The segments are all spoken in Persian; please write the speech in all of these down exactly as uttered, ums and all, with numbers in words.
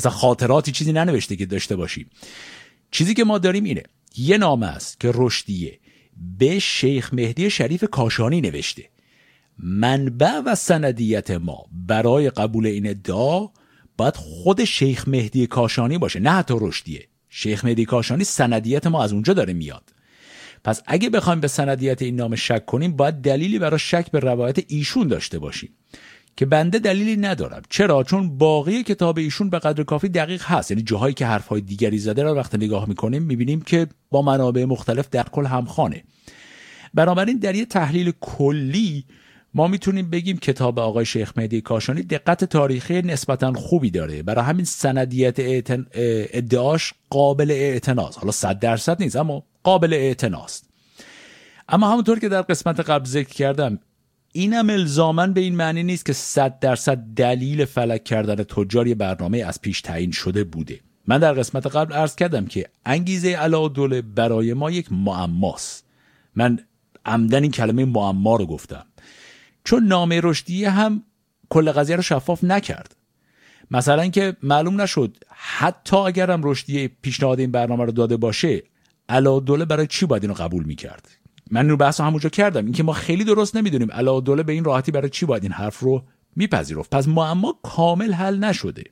مثلا خاطراتی چیزی ننوشته که داشته باشیم. چیزی که ما داریم اینه یه نامه است که رشدیه به شیخ مهدی شریف کاشانی نوشته. منبع و سندیت ما برای قبول این ادعا باید خود شیخ مهدی کاشانی باشه، نه حتی رشدیه. شیخ مهدی کاشانی سندیت ما از اونجا داره میاد. پس اگه بخوایم به سندیت این نامه شک کنیم باید دلیلی برای شک به روایت ایشون داشته باشیم که بنده دلیلی ندارم. چرا؟ چون باقی کتاب ایشون به قدر کافی دقیق هست، یعنی جاهایی که حرفهای دیگری زده را وقتی نگاه میکنیم میبینیم که با منابع مختلف در کل همخوانه. بنابراین در یه تحلیل کلی ما میتونیم بگیم کتاب آقای شیخ مهدی کاشانی دقت تاریخی نسبتاً خوبی داره، برای همین سندیت اعتن... ادعاش قابل اعتناست. حالا صد درصد نیست اما قابل اعتناست. اما همونطور که در قسمت قبل ذکر کردم اینم الزاماً به این معنی نیست که صد درصد دلیل فلک کردن تجار یه برنامه از پیش تعیین شده بوده. من در قسمت قبل عرض کردم که انگیزه علاءالدوله برای ما یک معماست. من عمدن این کلمه معما رو گفتم چون نامه رشدیه هم کل قضیه رو شفاف نکرد. مثلا که معلوم نشد حتی اگرم رشدیه پیشنهاد این برنامه رو داده باشه علاءالدوله برای چی باید اینو قبول میکرد. من اینو بحث همونجا کردم، اینکه ما خیلی درست نمیدونیم علاءالدوله به این راحتی برای چی باید این حرف رو میپذیرفت. پس معما کامل حل نشده.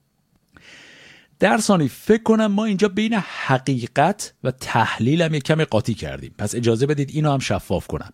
در ثانی فکر کنم ما اینجا بین حقیقت و تحلیل هم یک کمی قاطی کردیم. پس اجازه بدید اینو هم شفاف کنم.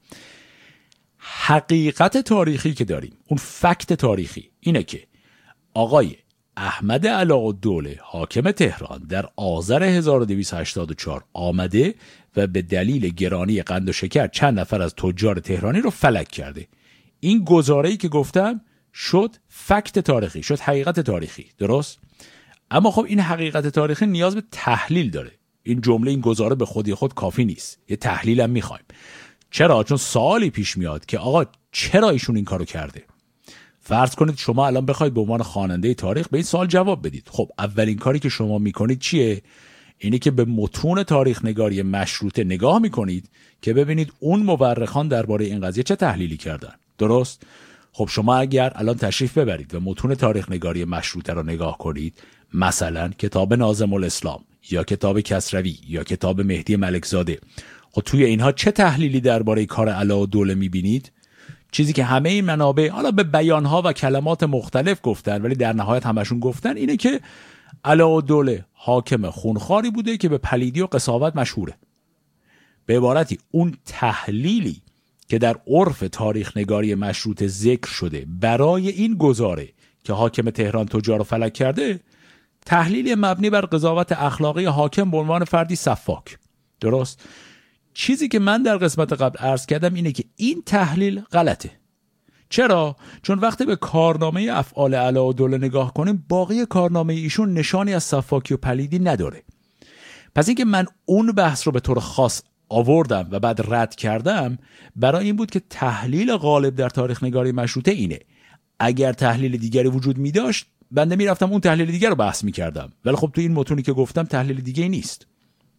حقیقت تاریخی که داریم، اون فکت تاریخی اینه که آقای احمد علاءالدوله حاکم تهران در آذر هزار و دویست و هشتاد و چهار آمده و به دلیل گرانی قند و شکر چند نفر از تجار تهرانی رو فلک کرده. این گزاره‌ای که گفتم شد فکت تاریخی، شد حقیقت تاریخی، درست؟ اما خب این حقیقت تاریخی نیاز به تحلیل داره. این جمله این گزاره به خودی خود کافی نیست، یه تحلیل هم میخوایم. چرا؟ چون سوالی پیش میاد که آقا چرا ایشون این کارو کرده؟ فرض کنید شما الان بخواید به عنوان خواننده تاریخ به این سوال جواب بدید. خب اولین کاری که شما میکنید چیه؟ اینه که به متون تاریخ نگاری مشروطه نگاه میکنید که ببینید اون مورخان درباره این قضیه چه تحلیلی کردن. درست؟ خب شما اگر الان تشریف ببرید و متون تاریخ نگاری مشروطه رو نگاه کنید، مثلا کتاب ناظم الاسلام یا کتاب کسروی یا کتاب مهدی ملکزاده، خب توی اینها چه تحلیلی درباره کار علاءالدوله میبینید؟ چیزی که همه این منابع حالا به بیانها و کلمات مختلف گفتن ولی در نهایت همشون گفتن اینه که علاءالدوله حاکم خونخواری بوده که به پلیدی و قساوت مشهوره. به عبارتی اون تحلیلی که در عرف تاریخ نگاری مشروطه ذکر شده برای این گزاره که حاکم تهران تجار رو فلک کرده، تحلیلی مبنی بر قضاوت اخلاقی حاکم به عنوان فردی سفاک. درست؟ چیزی که من در قسمت قبل عرض کردم اینه که این تحلیل غلطه. چرا؟ چون وقتی به کارنامه افعال علاءالدوله نگاه کنیم باقی کارنامه ایشون نشانی از سفاکی و پلیدی نداره. پس اینکه من اون بحث رو به طور خاص آوردم و بعد رد کردم برای این بود که تحلیل غالب در تاریخ نگاری مشروطه اینه. اگر تحلیل دیگری وجود می داشت بنده می رفتم اون تحلیل دیگر رو بحث می کردم، ولی خب تو این متونی که گفتم تحلیل دیگه نیست.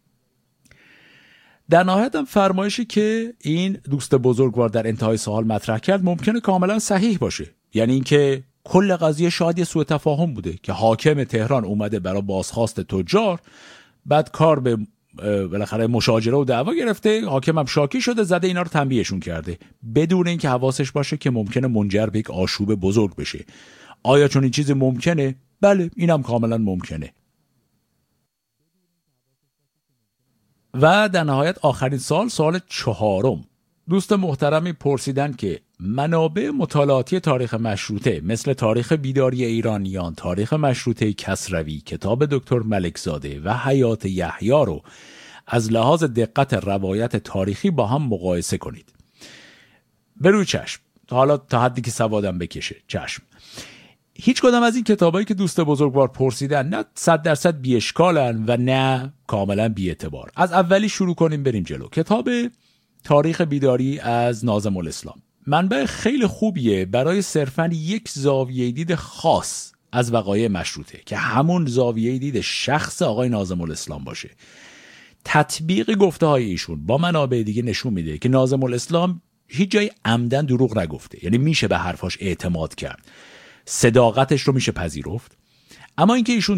در نهایت هم فرمایشی که این دوست بزرگوار در انتهای سوال مطرح کرد ممکنه کاملا صحیح باشه. یعنی اینکه کل قضیه شاید یه سوء تفاهم بوده که حاکم تهران اومده برای بازخواست تجار، بعد کار به بالاخره مشاجره و دعوا گرفته، حاکم هم شاکی شده، زده اینا رو تنبیهشون کرده بدون اینکه حواسش باشه که ممکنه منجر به یک آشوب بزرگ بشه. آیا چون این چیز ممکنه؟ بله، اینم کاملا ممکنه. و در نهایت آخرین سال، سوال چهارم، دوست محترمی پرسیدن که منابع مطالعاتی تاریخ مشروطه مثل تاریخ بیداری ایرانیان، تاریخ مشروطه کسروی، کتاب دکتر ملکزاده و حیات یحیی رو از لحاظ دقت روایت تاریخی با هم مقایسه کنید. بروی چشم، حالا تا حدی که سوادم بکشه چشم. هیچ کدام از این کتابایی که دوست بزرگوار پرسیدن نه صد درصد بی اشکالن و نه کاملا بی اعتبار. از اولی شروع کنیم بریم جلو. کتاب تاریخ بیداری از ناظم الاسلام منبع خیلی خوبیه برای صرفاً یک زاویه دید خاص از وقایع مشروطه که همون زاویه دید شخص آقای ناظم الاسلام باشه. تطبیق گفته های ایشون با منابع دیگه نشون میده که ناظم الاسلام هیچ جای عمدن دروغ نگفته، یعنی میشه به حرفاش اعتماد کرد، صداقتش رو میشه پذیرفت. اما اینکه ایشون